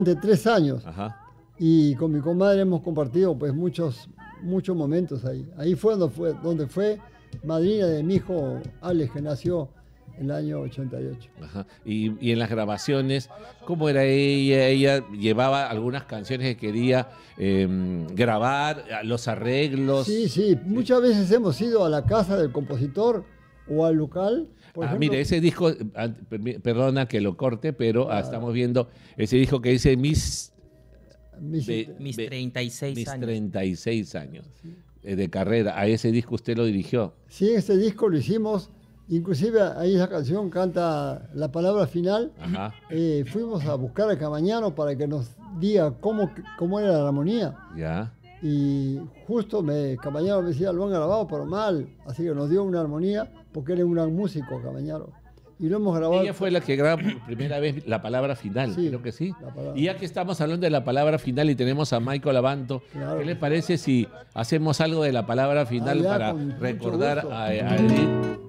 de 3 años. Ajá. Y con mi comadre hemos compartido pues muchos momentos ahí. Ahí donde fue madrina de mi hijo Alex, que nació en el año 88. Ajá. Y en las grabaciones, ¿cómo era ella? Ella llevaba algunas canciones que quería grabar, los arreglos. Sí, sí, muchas veces hemos ido a la casa del compositor o al local. Por ejemplo, mire, ese disco, perdona que lo corte, pero estamos viendo ese disco que dice mis 36 años. 36 años de carrera. A ese disco usted lo dirigió. Sí, ese disco lo hicimos. Inclusive ahí esa canción canta la palabra final. Ajá. Fuimos a buscar a Camañano para que nos diga cómo era la armonía. Ya. Y justo Camañano me decía, lo han grabado pero mal. Así que nos dio una armonía porque él es un gran músico, Camañano. Y lo hemos grabado. Ella fue la que grabó por primera vez la palabra final, Sí, creo que sí. palabra. Y ya que estamos hablando de la palabra final y tenemos a Michael Abanto, Claro. ¿qué le parece si hacemos algo de la palabra final Ya, para con mucho recordar gusto. a Edith?